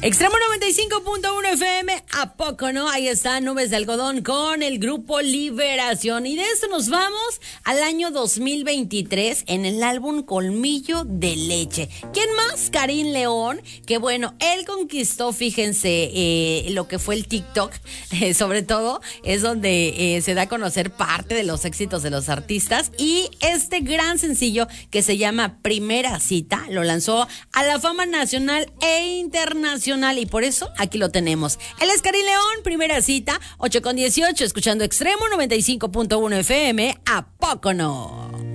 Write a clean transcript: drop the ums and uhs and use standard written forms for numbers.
Extremo 95.1 FM, ¿a poco no? Ahí están Nubes de Algodón con el grupo Liberación. Y de eso nos vamos al año 2023 en el álbum Colmillo de Leche. ¿Quién más? Karim León, que bueno, él conquistó, fíjense, lo que fue el TikTok, sobre todo, es donde se da a conocer parte de los éxitos de los artistas. Y este gran sencillo que se llama Primera Cita, lo lanzó a la fama nacional e internacional. Y por eso aquí lo tenemos. Él es Karim León, Primera Cita, 8:18, escuchando Extremo 95.1 FM, ¿a poco no?